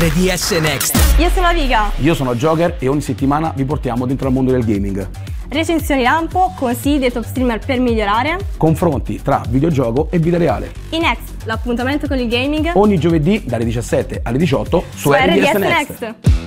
RDS Next. Io sono Viga. Io sono Joker e ogni settimana vi portiamo dentro al mondo del gaming. Recensioni lampo, consigli dei top streamer per migliorare. Confronti tra videogioco e vita reale. Next, l'appuntamento con il gaming. Ogni giovedì dalle 17 alle 18 su RDS Next.